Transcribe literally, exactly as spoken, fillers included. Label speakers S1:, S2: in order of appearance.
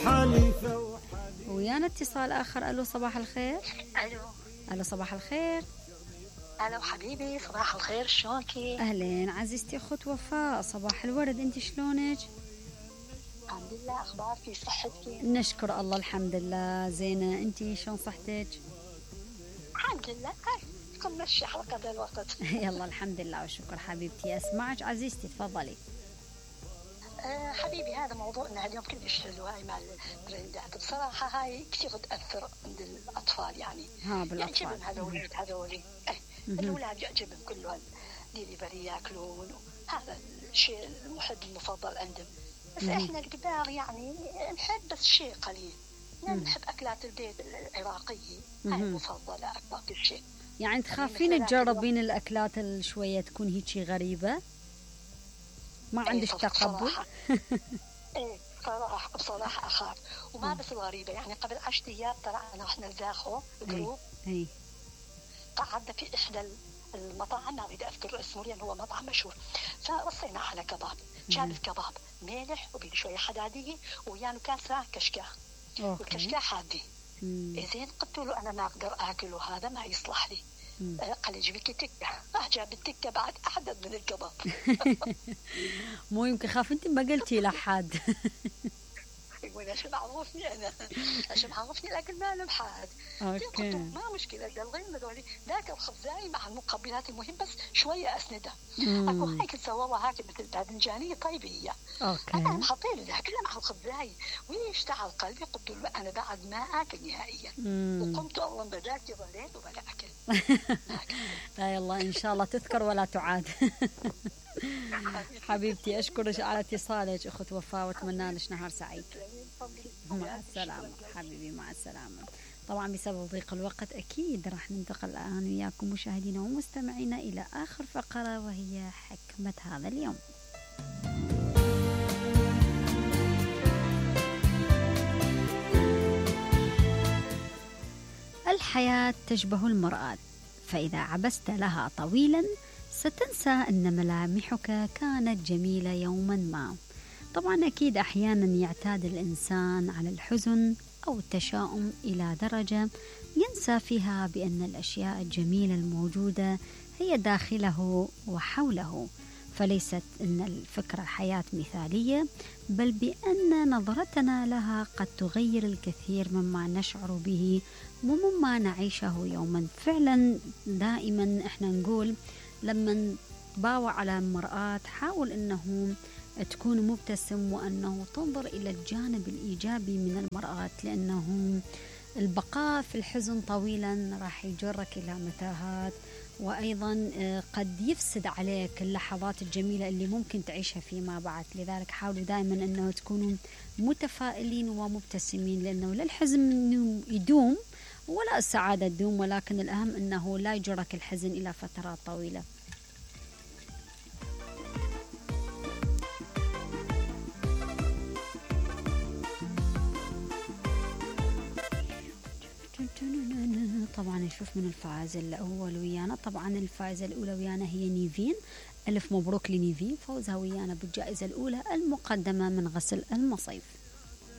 S1: وحليفة وحليفة.
S2: ويانا اتصال آخر. ألو صباح الخير.
S3: ألو.
S2: ألو صباح الخير.
S3: ألو حبيبي صباح الخير، شلونكي؟
S2: أهلين عزيزتي أخت وفاء، صباح الورد، أنت شلونك؟
S3: الحمد لله، أخبارك صحتك؟
S2: نشكر الله الحمد لله زينة، أنت شلون صحتك؟
S3: الحمد لله، هاي كل ماشي على قدر الوقت.
S2: يلا الحمد لله والشكر حبيبتي. أسمعك عزيزتي تفضلي.
S3: أه حبيبي، هذا موضوعنا اليوم كلش حلو، هاي مع الترندات بصراحة هاي كثير تأثر عند الأطفال يعني.
S2: ها بالأطفال.
S3: يعجبهم هذول هذولي الأولاد يعجبهم كلهم ديليفري ياكلون، هذا الشيء المحب المفضل عندهم. بس احنا الكبار يعني نحب بس شيء قليل، نحب أكلات البيت العراقية هاي المفضلة أكثر كل شيء.
S2: يعني تخافين تجربين الأكلات شوية تكون هيك غريبة؟ ما عندك تقبل؟
S3: ايه صراحة بصراحة أخاف، وما بس الغريبة يعني قبل عشرة أيام ترى أنا إحنا نزاخو جروب
S2: اي
S3: قعدنا في إحدى المطاعم، ما أريد أذكر اسمه لأن هو مطعم مشهور، فرصينا على كباب، جاب الكباب مالح وبيد شوية حدادية ويانو كاسة كشكة، والكشكة حادة. إذن قلت له أنا ما أقدر أكله، هذا ما يصلح لي. قال لي جيب لك تكة، أعجب التكة بعد أحدد من الكباب.
S2: مو يمكن خاف أنت ما قلتي لحد.
S3: يقول عشان عرفني أنا، عشان عرفني الأكل ما له حاد.
S2: أوكي.
S3: ما مشكلة، دلغين مدولي ذاك الخبزاي مع المقبلات المهم بس شوية أسندة. أكو هيك تسووها هاك مثل باذنجانية طيبة هي.
S2: أوكي.
S3: أنا حطيت له كلها مع الخبزاي ويشتعل قلبي، قلت له أنا بعد ما أكل نهائيا. وقمت الله بذاك ظليت وبلا أكل.
S2: لا يلا إن شاء الله تذكر ولا تعاد. حبيبتي أشكرك على اتصالك أخت وفاء وأتمنى لك نهار سعيد. مع السلامة حبيبي، مع السلامة. طبعا بسبب ضيق الوقت أكيد راح ننتقل الآن وياكم مشاهدينا ومستمعينا إلى آخر فقرة وهي حكمة هذا اليوم. الحياة تشبه المرآة، فإذا عبست لها طويلا ستنسى أن ملامحك كانت جميلة يوما ما. طبعا أكيد أحيانا يعتاد الإنسان على الحزن أو التشاؤم إلى درجة ينسى فيها بأن الأشياء الجميلة الموجودة هي داخله وحوله، فليست أن الفكرة حياة مثالية، بل بأن نظرتنا لها قد تغير الكثير مما نشعر به ومما نعيشه يوما. فعلا دائما احنا نقول لما تباوع على المرآة حاول أنه تكون مبتسم وأنه تنظر إلى الجانب الإيجابي من المرآة، لأنه البقاء في الحزن طويلا راح يجرك إلى متاهات، وأيضا قد يفسد عليك اللحظات الجميلة اللي ممكن تعيشها فيما بعد. لذلك حاولوا دائما أنه تكونوا متفائلين ومبتسمين، لأنه لا الحزن يدوم ولا السعادة تدوم، ولكن الأهم أنه لا يجرك الحزن إلى فترات طويلة. طبعا نشوف من الفائزة الأول ويانا. طبعا الفائزة الأولى ويانا هي نيفين، ألف مبروك لنيفين، فوزها ويانا بالجائزة الأولى المقدمة من غسل المصيف.